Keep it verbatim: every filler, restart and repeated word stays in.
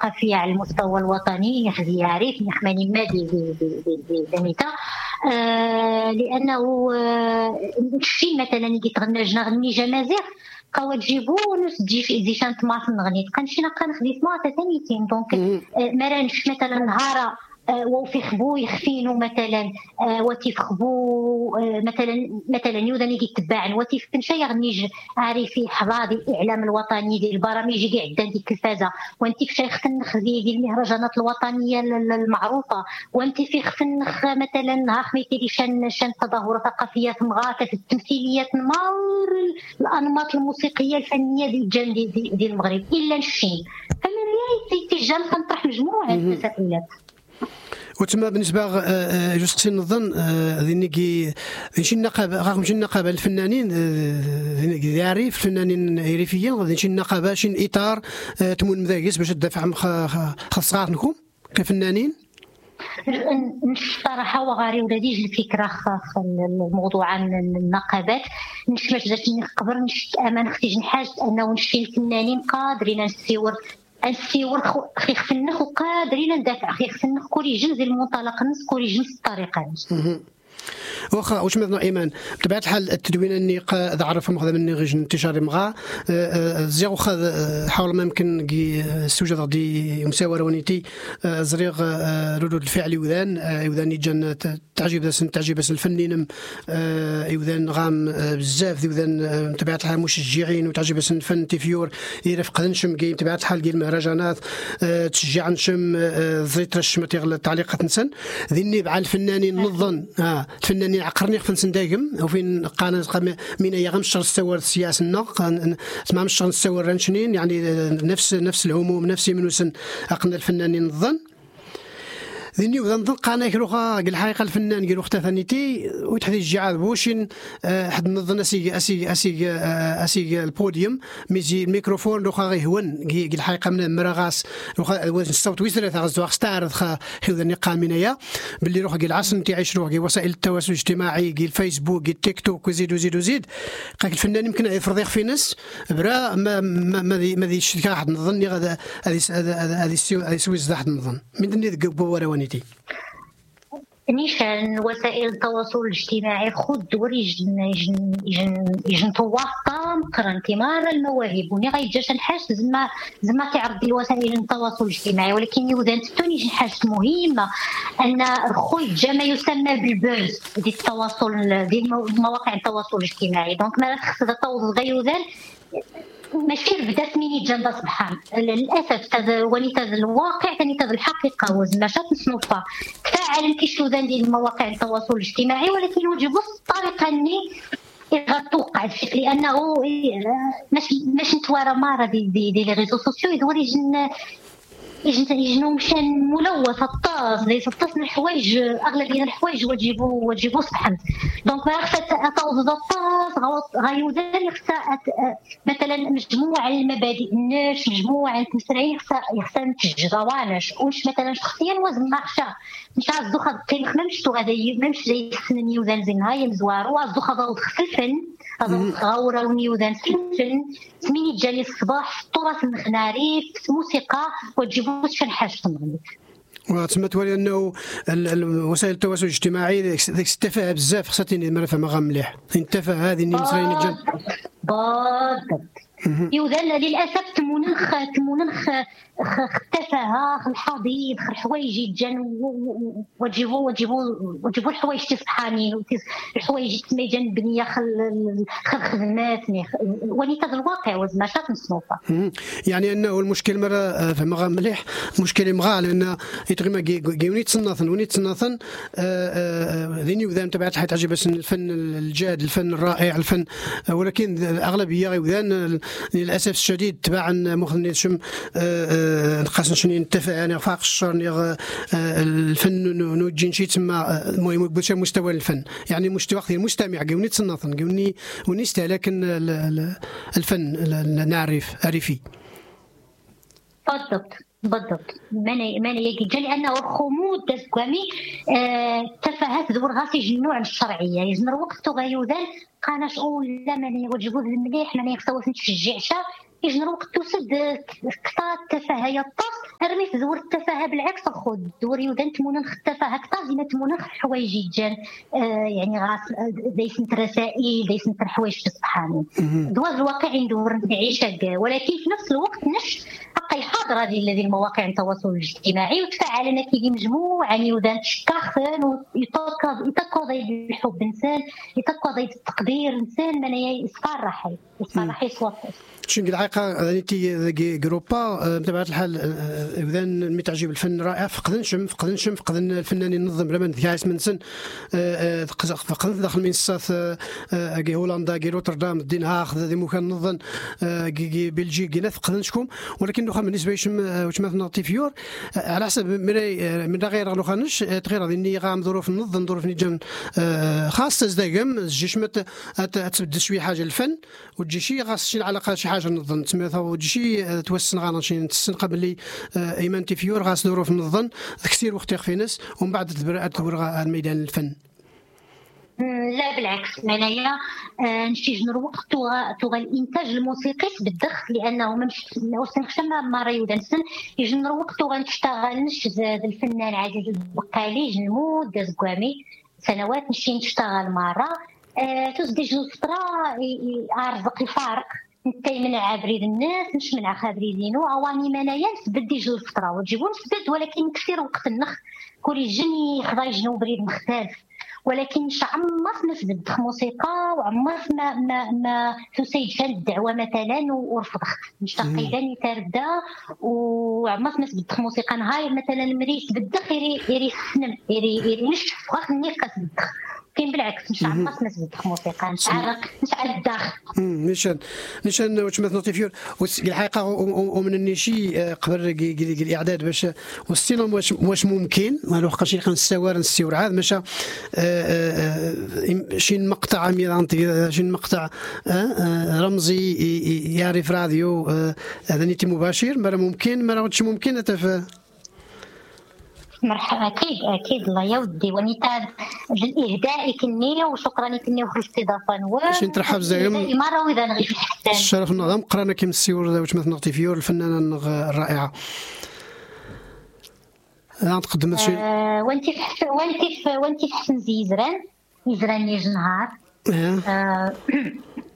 الثقافيه على المستوى الوطني يخزي يعرف يخمني مادي بميتا آه لانه نشي مثلا يجي تغنى جنا غني جمازيغ قاو تجيبو نص تجي في زيشان طماط نغني كنمشي نلقى نخدي طماط ثانيتين دونك ما رانش مثلا نهار وفي خبو يخفينو مثلا وتيف خبو مثلا مثلا يودني يتباعن وتيف كنشا يغنيج عارفي حفاظي الاعلام الوطني ديال البرامج كاع عندها ديك التلفازه وانت في شيخ نخدي ديال المهرجانات الوطنيه المعروفه وانت في خنخ مثلا ها خميتي شان شان تظاهرات ثقافيه مغاته في التمثيليات نمار الانماط الموسيقيه الفنيه ديال الجان ديال المغرب الا نشين فمن تيجان كنطرح مجموعه من التساؤلات. وتما بالنسبه جوج قصي نظن ذينيكي شي نقابه رغم شي نقابه الفنانين ذينيكي يعرف الفنانين ريفيين غادي شي نقابه شي اطار تمون مذاكس باش تدافع خصاتكم كفنانين. الصراحه وغاري ولادي الفكره خاص الموضوع عن النقابات نش باش درت نقبر نش امان اختي نحاج انه نشي الفنانين قادرين نسيور السيور خي خفنخ وقادرين ندافع خي خفنخ كوري جنز المنطلق نس كوري جنز الطريقه واخا واش مثلا ايمان بطبيعه الحال التدوين اني ذعرف مخدم اني غير انتشار مغا زيرو خذ حول ما يمكن السوجه دي مساوره ونيتي زريغ ردود الفعل يوذان يوذان يجن تعجب سن تعجب الفنانين يوذان غام بزاف يوذان بطبيعه الحال مشجعين وتعجب سن الفن تيفيور يرفق نشم كي بطبيعه الحال ديال المهرجانات تشجع نشم زيت رشمتي التعليقات نسن ذني مع الفنانين نظن اه الفنانين عقرني خفن سنداقم وفين قانا من ايام الشهر السوار السياسه النق تمام الشهر السوار رانشنين يعني نفس نفس الهموم نفسي من وسن اقنا الفنانين نظن ذني وذن قانا كروخا الحقيقه الفنان كيلو اختفانيتي وتحدي الجعاد بوشين حد نظن اسي اسي اسي اسي البوديوم ميزي الميكروفون لوخا غي هون الحقيقه من مراغاس لوخا الصوت ويسرى غزو استعرض خا خذني قامنيا باللي روح العصر نتي عيش روح وسائل التواصل الاجتماعي الفيسبوك التيك توك وزيد وزيد وزيد قاك الفنان يمكن يفرض في ناس برا ما ما ما ذي الشركه واحد نظني هذا هذه هذه هذه سويس واحد نظن من دني ذك نيشان وسائل التواصل الاجتماعي خد دور يجن يجن يجن يجن تواسطة مقرن تمار المواهب وني غيجاش نحاس زعما زعما تعرض الوسائل التواصل الاجتماعي ولكن يوذان توني يجن حاجة مهمة أن خوي جا ما يسمى بالبوز ديال التواصل ديال مواقع التواصل الاجتماعي دونك ما خص توظف غيوذان ماشي بدات مني جنب سبحان للاسف هذا وليت هذا الواقع ثاني هذا الحقيقه وزماشات نصنفها فعلا كيشوذان ديال مواقع التواصل الاجتماعي ولكن وجبوا الطريقه اني غتوقع الشيء لانه ماشي ماشي نتوارى مره ديال دي دي لي ريزو سوسيو يدور يجن يجن يجنو مشان ملوث الطاس ليس الطاس الحوايج اغلبيه الحوايج وتجيبوا وتجيبوا سبحان دونك ما خصها توظف الطاس غيودان خصها مثلا مجموعه المبادئ الناش مجموعه المسرعين خصها خصها نتجراوانش واش مثلا شخصيا وزن ما خشا مش عايز دوخ كاين ما مشتو غادا ما مش زي السنين يوزان زين هاي مزوار واز دوخ هذا الفن هذا غاوره ونيوزان الفن سميني جالي الصباح التراث الخناري موسيقى وتجيبوا شحال حاجه تنغني وتما تولي انه وسائل التواصل الاجتماعي ديك استفاها بزاف خصاتني مرفه ما غامليح انتفى هذه اللي مسرين الجن بالضبط يوذل للاسف تمونخ تمونخ اختفاها الحضيض الحوايج يتجن وتجيبوا وتجيبوا وتجيبوا الحوايج تسبحانين الحوايج تميجن بنيه خل خدمات وليت هذا الواقع وزماشات نصنوفه يعني انه المشكل مره فما غا مليح مشكل مغا لان يتغما جيوني تصنفن وني تصنفن ذيني وذان تبعت حيت عجب الفن الجاد الفن الرائع الفن ولكن الاغلبيه غيوذان للاسف الشديد تبع مخني شم نقاس شنو نتفق انا فاق الشر الفن نوجين شي تما المهم باش مستوى الفن يعني مستوى المستمع قوني تصنفن قوني ونستهلك الفن نعرف عرفي بالضبط بالضبط ماني ماني يجي لانه الخمود دسكامي آه تفاهات ذور غاسي جنوع الشرعيه يجمر وقته غيوذان قاناش او لا ماني وجبوه المليح ماني يخصو نتشجعش يجمر وقته سد كثار تفاهه الطاس ترمي في زور التفاهه بالعكس خو دوري ودان تمونا التفاهه كثر ديما تمونا حوايج جان آه يعني غاس دايس رسائل دايس حوايج تصحاني دوا الواقع ندور نعيش ولكن في نفس الوقت نش حقي حاضر هذه الذي المواقع التواصل الاجتماعي وتفاعل انا كي مجموعه ودان تشكاخن ويتوكل يتوكل بالحب انسان يتوكل التقدير انسان من يصفرح يصفرح يصوت شنو الحقيقه نيتي جروبا بطبيعه الحال اذا متعجب الفن رائع فقدن شم فقدن شم فقدن الفنان ينظم بلا ما نتكاس من سن فقدن داخل منصات كي هولندا كي روتردام الدين هاخذ دي مكان نظن كي بلجيكا فقدن شكون ولكن دوخا بالنسبه لشم واش مثلا تيفيور على حسب من غير لو خانش تغير هذه النيه غام ظروف نظن ظروف نجم خاصه زداقم الجيش مت تبدا شويه حاجه الفن وتجي شي خاص شي العلاقه شي حاجه نظن تسمى شي توسن غانا شي نتسن قبل لي ايمان تيفيور غاس ظروف نظن كثير وقت يخفي ناس ومن بعد تبرع الميدان الفن. لا بالعكس معناها نشتي نروق توغا الانتاج الموسيقي بالدخل لانه ما وسنخش ما راي ودنسن يجي نروق توغا نشتغل نش زاد الفنان عزيز البقالي جنمود داز كوامي سنوات نشتي نشتغل مره تزدي جوج فتره ارزق الفارق نتاي من عبريد الناس مش من خابريدينو اواني منايا بدي جوج فتره وتجيبون سدد ولكن كثير وقت النخ كل جني خضاي جنو بريد مختلف ولكن مش عمر نفذ الدخ موسيقى وعمر ما ما ما تسيد فان الدعوه مثلا ورفضت مش تقيداني تردا وعمر ما الدخ موسيقى نهاية مثلا مريس بالدخ يري يري سنم يري يري نشف واخد نيقص بالدخ كاين بالعكس مش عمر ما الدخ موسيقى نشعل نشعل الداخل نيشان نيشان واش مثلا تيفيور الحقيقه ومن النيشي قبل الاعداد باش والسينما واش واش ممكن ما لوقاش شي نساوار نسيور عاد ماشي شي مقطع ميرانتي شي مقطع رمزي يعرف راديو هذا نيتي مباشر ما ممكن ما راهوش ممكن حتى مرحبا اكيد اكيد الله يودي ونيتا الاهداء كني وشكرا كني وخرجت اضافه نواف شي نترحب زعما مره واذا نغي في الحسن الشرف النظام قرانا كيم السيور واش مثلا تيفيور الفنانه الرائعه نتقدم شي آه وانت في وانت في وانت في حسن زيزران يزران يجي نهار آه